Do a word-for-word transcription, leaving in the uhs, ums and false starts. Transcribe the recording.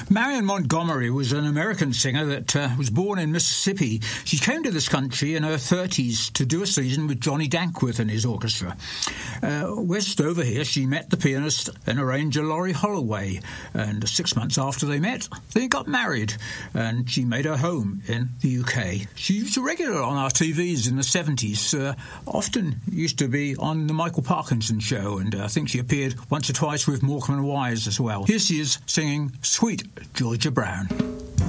Marion Montgomery was an American singer that uh, was born in Mississippi. She came to this country in her thirties to do a season with Johnny Dankworth and his orchestra. Uh, west over here, she met the pianist and arranger Laurie Holloway, and six months after they met, they got married, and she made her home in the U K. She was a regular on our T Vs in the seventies, uh, often used to be on the Michael Parkinson show, and uh, I think she appeared once or twice with Morecambe and Wise as well. Here she is singing Sweet Georgia Brown.